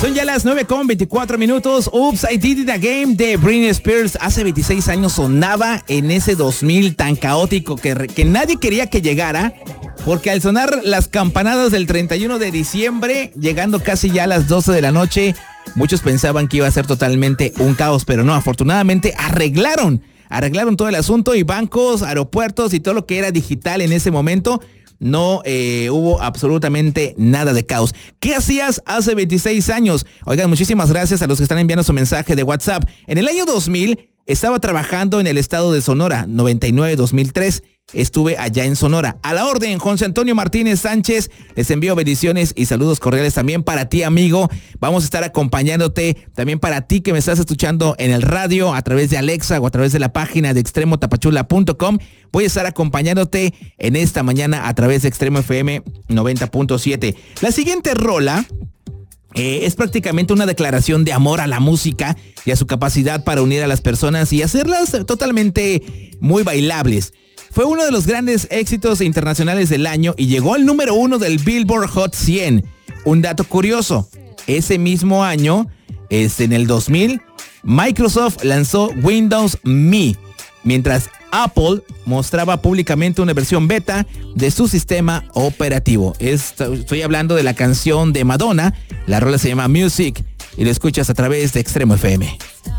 Son ya las 9:24. Oops, I Did It Again de Britney Spears. Hace 26 años sonaba en ese 2000 tan caótico que nadie quería que llegara. Porque al sonar las campanadas del 31 de diciembre, llegando casi ya a las 12 de la noche, muchos pensaban que iba a ser totalmente un caos. Pero no, afortunadamente arreglaron todo el asunto y bancos, aeropuertos y todo lo que era digital en ese momento. No hubo absolutamente nada de caos. ¿Qué hacías hace 26 años? Oigan, muchísimas gracias a los que están enviando su mensaje de WhatsApp. En el año 2000 estaba trabajando en el estado de Sonora, 99-2003. Estuve allá en Sonora. A la orden, José Antonio Martínez Sánchez. Les envío bendiciones y saludos cordiales también para ti, amigo. Vamos a estar acompañándote también para ti que me estás escuchando en el radio, a través de Alexa o a través de la página de extremotapachula.com. Voy a estar acompañándote en esta mañana a través de Extremo FM 90.7. La siguiente rola es prácticamente una declaración de amor a la música y a su capacidad para unir a las personas y hacerlas totalmente muy bailables. Fue uno de los grandes éxitos internacionales del año y llegó al número 1 del Billboard Hot 100. Un dato curioso, ese mismo año, en el 2000, Microsoft lanzó Windows Me, mientras Apple mostraba públicamente una versión beta de su sistema operativo. Estoy hablando de la canción de Madonna, la rola se llama Music y lo escuchas a través de Extremo FM.